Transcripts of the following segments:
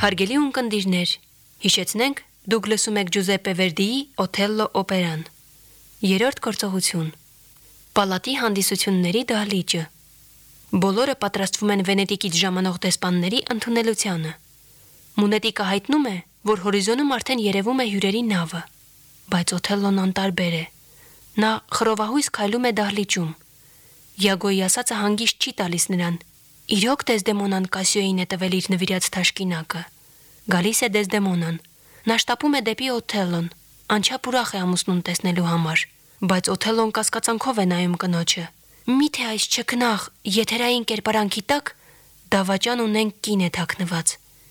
Հարգելի ունկնդիրներ, հիշեցնենք, դուք լսում եք Ջուզեպպե Վերդիի Օթելլո օպերան։ Երրորդ գործողություն։ Պալատի հանդիսությունների դահլիճը։ Բոլորը պատրաստվում են Վենետիկից ժամանող դեսպանների ընդունելությանը։ Մունետիկը հայտնում է, որ հորիզոնում արդեն երևում է հյուրերի նավը, բայց Օթելլոն անտարբեր է։ Նա խռովահույս քայլում է դահլիճում։ Յագոյի ասածը հանգիստ չի տալիս նրան։ Իրոք Դեզդեմոնան Կասիոյին է տվել իր նվիրած թաշկինակը։ Գալիս է Դեզդեմոնան։ Նա շտապում է դեպի Օթելլոն, անչափ ուրախ է ամուսնուն տեսնելու համար, բայց Օթելլոն կասկածանքով է նայում կնոջը։ Միթե այս չքնաղ եթերային կերպարանքի տակ դավաճան ունենք կին է թաքնված։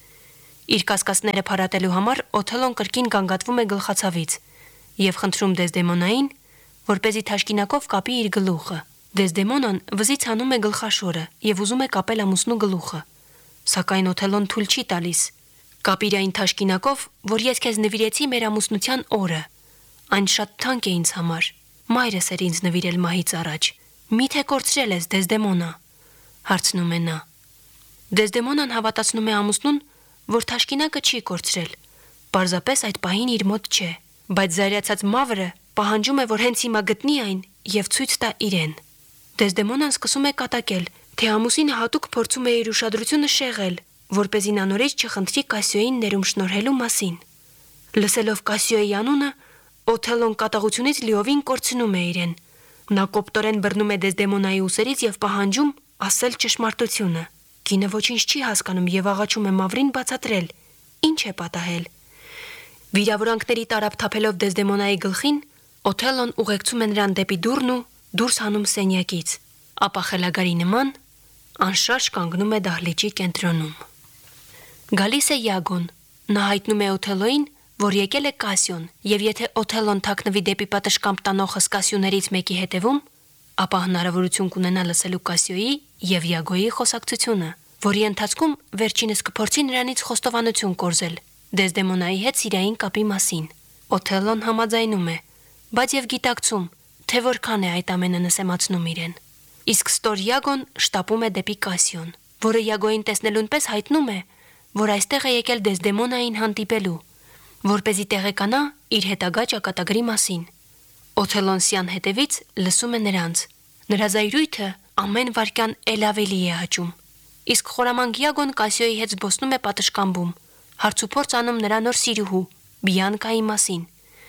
Իր կասկածները փարատելու համար Օթելլոն կրկին գանգատվում է գլխացավից եւ խնդրում Դեզդեմոնային, որպեսզի թաշկինակով կապի իր գլուխը։ Դեզդեմոնան վզից հանում է գլխաշորը եւ ուզում է կապել ամուսնու գլուխը, սակայն Օթելլոն թույլ չի տալիս։ Կապիր այն թաշկինակով, որ ես քեզ նվիրեցի մեր ամուսնության օրը։ Այն շատ թանկ է ինձ համար։ Մայրս էր ինձ նվիրել մահից առաջ։ Միթե կորցրել ես, Դեզդեմոնա, հարցնում է նա։ Դեզդեմոնան հավատացնում է ամուսնուն, որ թաշկինակը չի կորցրել։ Պարզապես այդ պահին իր մոտ չէ, բայց զայրացած մավրը պահանջում է, որ հենց հիմա գտնի այն եւ ցույց տա իրեն։ Դեզդեմոնան սկսում է կատակել, թե ամուսինը հատուկ փորձում է իր ուշադրությունը շեղել, որպեսզի նա նորից չխնդրի Կասիոյին ներում շնորհելու մասին։ Լսելով Կասիոյի անունը, Օթելլոն կատաղությունից լիովին կորցնում է իրեն։ Նա կոպտորեն բռնում է Դեզդեմոնայի ուսերից եւ պահանջում ասել ճշմարտությունը։ Կինը ոչինչ չի հասկանում եւ աղաչում է մավրին բացատրել, ինչ է պատահել։ Վիրավորանքների տարապ թափելով Դեզդեմոնայի գլխին, Օթելլոն ուղեկցում է նրան դեպի դուռն ու դուրս հանում սենյակից, ապա խելագարի նման անշարժ կանգնում է դահլիճի կենտրոնում։ Գալիս է Յագոն, նա հայտնում է Օթելլոյին, որ եկել է Կասիոն, եւ եթե Օթելլոն թաքնվի դեպի պատշգամբ տանող հսկասյուներից մեկի հետևում, ապա հնարավորություն կունենա լսելու Կասիոյի եւ Յագոյի խոսակցությունը, որի ընթացքում վերջինս կփորձի նրանից խոստովանություն կորզել Դեզդեմոնայի հետ սիրային կապի մասին։ Օթելլոն համաձայնում է, բայց եւ գիտակցում, թե որքան է այդ ամենը նսեմացնում իրեն։ Իսկ ստոր Յագոն շտապում է դեպի Կասիոն, որը Յագոյին տեսնելուն պես հայտնում է, որ այստեղ է եկել Դեզդեմոնային հանդիպելու, որպեսզի տեղեկանա իր հետագա ճակատագրի մասին։ Օթելլոն սյան հետևից լսում է նրանց։ Նրա զայրույթը ամեն վայրկյան էլ ավելի է աճում։ Իսկ խորամանկ Յագոն Կասիոյի հետ զբոսնում է պատշգամբում, հարցուփորձ անում նրա նոր սիրուհու Բիանկայի մասին։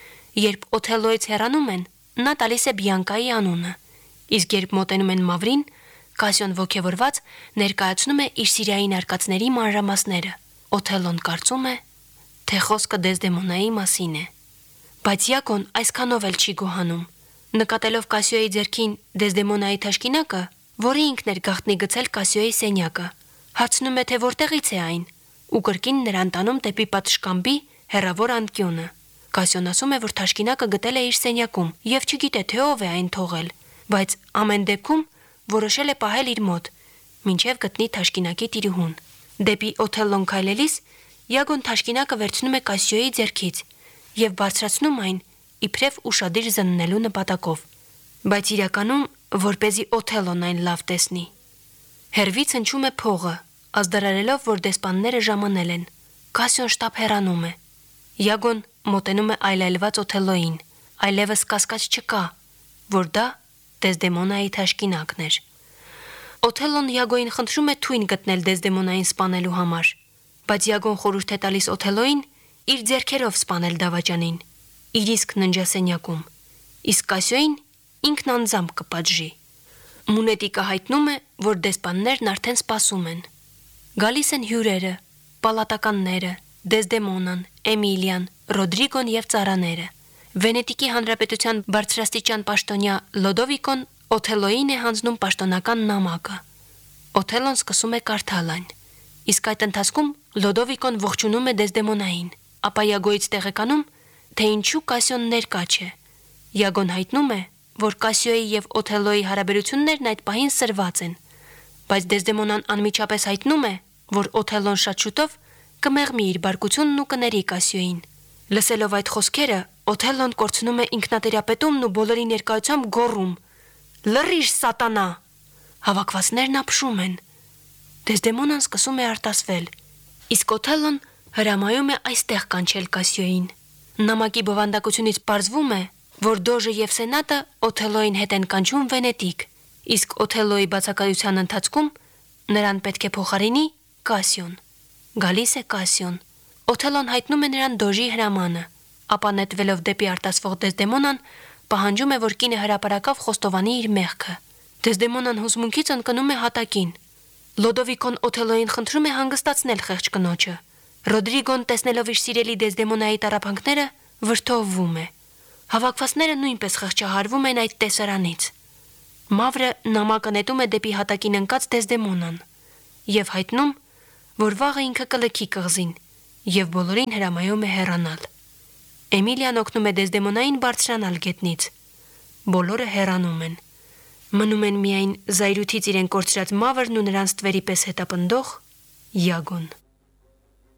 Երբ Օթելլոյից հեռանում են, նա տալիս է Բիանկայի անունը, իսկ երբ մոտենում են մավրին, Կասիոն ոգևորված ներկայացնում է իր սիրային արկածների մանրամասները։ Օթելլոն կարծում է, թե խոսքը Դեզդեմոնայի մասին է։ Բայց Յագոն այսքանով էլ չի գոհանում։ Նկատելով Կասիոյի ձեռքին Դեզդեմոնայի թաշկինակը, որը ինքն էր գաղտնի գցել Կասիոյի սենյակը, հարցնում է, թե որտեղից է այն, ու կրկին նրան տանում դեպի պատշգամբի հեռավոր անկյունը։ Կասիոն ասում է, որ թաշկինակը գտել է իր սենյակում եւ չգիտե, թե ով է այն թողել, բայց ամեն դեպքում որոշել է պահել իր մոտ, մինչև գտնի թաշկինակի տիրուհուն։ Դեպի Օթելլոն քայլելիս Յագոն թաշկինակը վերցնում է Կասիոյի ձեռքից եւ բարձրացնում այն իբրև ուշադիր զննելու նպատակով, բայց իրականում որպեսզի Օթելլոն այն լավ տեսնի։ Հերվից հնչում է փողը, ազդարարելով, որ դեսպանները ժամանել են։ Կասիոն շտապ հեռանում է։ Յագոն մոտենում է այլայլված Օթելլոյին, այլևս կասկած չկա, որ դա Դեզդեմոնայի թաշկինակն էր։ Օթելլոն Յագոյին խնդրում է թույն գտնել Դեզդեմոնային սպանելու համար, բայց Յագոն խորհուրդ է տալիս Օթելլոյին իր ձեռքերով սպանել դավաճանին, իր իսկ ննջասենյակում, իսկ Կասիոյին ինքն անձամբ կպատժի։ Մունետիկը հայտնում է, որ դեսպաններն արդեն սպասում են։ Գալիս են հյուրերը, պալատականները, Դեզդեմոնան, Էմիլիան, Ռոդրիգոն եւ ծառաները։ Վենետիկի հանրապետության բարձրաստիճան պաշտոնյա Լոդովիկոն Օթելլոյին է հանձնում պաշտոնական նամակը։ Օթելլոն սկսում է կարդալ այն։ Իսկ այդ ընթացքում Լոդովիկոն ողջունում է Դեզդեմոնային, ապա Յագոյից տեղեկանում, թե ինչու Կասիոն ներկա չէ։ Յագոն հայտնում է, որ Կասիոյի եւ Օթելլոյի հարաբերություններն այդ պահին սրված են, բայց Դեզդեմոնան անմիջապես հայտնում է, որ Օթելլոն շատ շուտով կմեղմի իր բարկությունն ու կների Կասիոյին։ Լսելով այդ խոսքերը, Օթելլոն կորցնում է ինքնատերապետումն ու բոլորի ներկայությամբ գոռում. «Լռիր, սատանա»։ Հավաքվածներն ապշում են։ Դեզդեմոնան սկսում է արտասվել, իսկ Օթելլոն Հրամայում է այստեղ կանչել Կասիոյին։ Նամակի բովանդակությունից պարզվում է, որ Դոժը եւ Սենատը Օթելոյին հետ են կանչում Վենետիկ, իսկ Օթելոյի բացակայության ընթացքում նրան պետք է փոխարինի Կասիոն։ Գալիս է Կասիոն։ Օթելոն հայտնում է նրան Դոժի հրամանը, ապա նետվելով դեպի արտասվող Դեսդեմոնան, պահանջում է, որ կինը հրապարակավ խոստովանի իր մեղքը։ Դեսդեմոնան հուզմունքից ընկնում է հատակին։ Լոդովիկոն Օթելոյին խնդրում է հանգստացնել խեղճ կնոջը։ Ռոդրիգոն, տեսնելով իր սիրելի Դեսդեմոնայի տառապանքները, վրդովվում է։ Հավաքվածները նույնպես խղճահարվում են այդ տեսարանից։ Մավրը նամակը նետում է դեպի հատակին ընկած Դեսդեմոնան եւ հայտնում, որ վաղը ինքը կլքի կղզին եւ բոլորին հրամայում է հեռանալ։ Էմիլիան օգնում է Դեսդեմոնային բարձրանալ գետնից։ Բոլորը հեռանում են։ Մնում են միայն զայրույթից իրեն կորցրած Մավրն ու նրանց թվերի պես հետապնդող Յագոն։